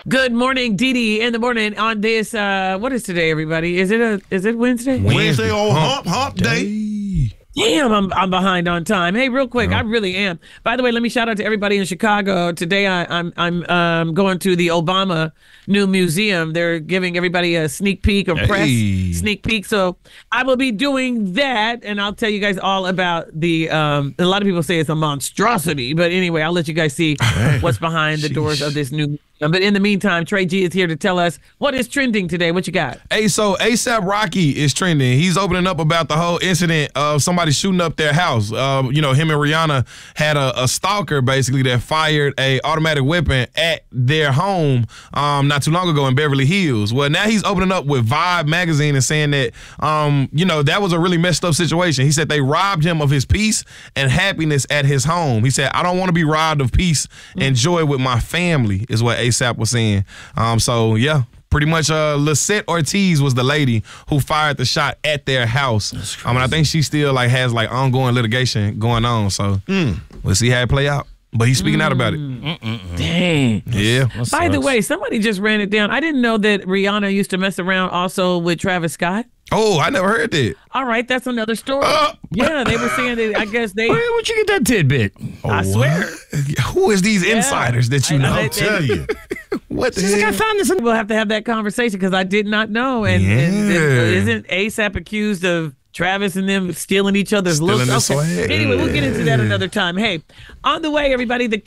Good morning, Dee Dee, in the morning on this, what is today, everybody? Is it Wednesday? Wednesday on hump day. Damn, I'm behind on time. Hey, real quick, I really am. By the way, let me shout out to everybody in Chicago. Today, I'm going to the Obama new museum. They're giving everybody a sneak peek, a press sneak peek. So I will be doing that, and I'll tell you guys all about the. A lot of people say it's a monstrosity, but anyway, I'll let you guys see what's behind the doors of this new museum. But in the meantime, Trey G is here to tell us what is trending today. What you got? Hey, so A$AP Rocky is trending. He's opening up about the whole incident of somebody shooting up their house. Him and Rihanna had a stalker basically that fired a automatic weapon at their home not too long ago in Beverly Hills. Well, now he's opening up with Vibe magazine and saying that that was a really messed up situation. He said they robbed him of his peace and happiness at his home. He said, I don't want to be robbed of peace and joy with my family, is what A$AP was saying. Pretty much Lisette Ortiz was the lady who fired the shot at their house. And I think she still has ongoing litigation going on. So we'll see how it play out. But he's speaking out about it. Dang. Yeah. By the way, somebody just ran it down. I didn't know that Rihanna used to mess around also with Travis Scott. Oh, I never heard that. All right, that's another story. Yeah, they were saying that, I guess they... Where'd you get that tidbit? I swear. Who is these insiders that you know? I'll tell you. What the hell? I found this. We'll have to have that conversation because I did not know. And isn't A$AP accused of Travis and them stealing each other's looks? Stealing the swag. Anyway, we'll get into that another time. Hey, on the way, everybody, the